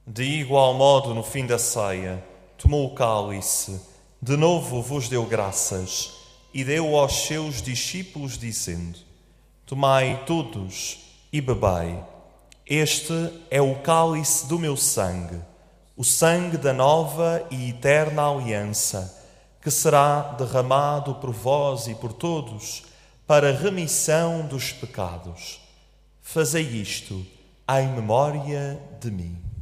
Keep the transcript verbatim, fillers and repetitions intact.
De igual modo, no fim da ceia, tomou o cálice, de novo vos deu graças e deu aos seus discípulos, dizendo: Tomai todos e bebei. Este é o cálice do meu sangue, o sangue da nova e eterna aliança, que será derramado por vós e por todos para a remissão dos pecados. Fazei isto em memória de mim.